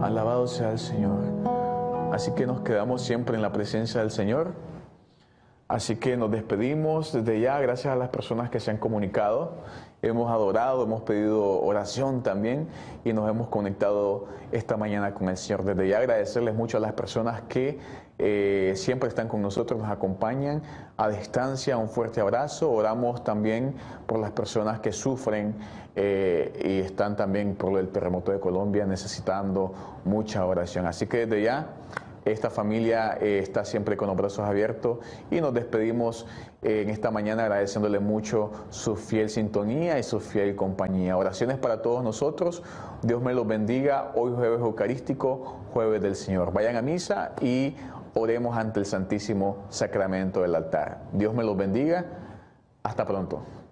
Alabado sea el Señor. Así que nos quedamos siempre en la presencia del Señor. Así que nos despedimos desde ya, gracias a las personas que se han comunicado. Hemos adorado, hemos pedido oración también y nos hemos conectado esta mañana con el Señor. Desde ya agradecerles mucho a las personas que siempre están con nosotros, nos acompañan a distancia. Un fuerte abrazo. Oramos también por las personas que sufren y están también por el terremoto de Colombia necesitando mucha oración. Así que desde ya, esta familia está siempre con los brazos abiertos y nos despedimos en esta mañana agradeciéndole mucho su fiel sintonía y su fiel compañía. Oraciones para todos nosotros. Dios me los bendiga. Hoy jueves eucarístico, jueves del Señor. Vayan a misa y oremos ante el Santísimo Sacramento del altar. Dios me los bendiga. Hasta pronto.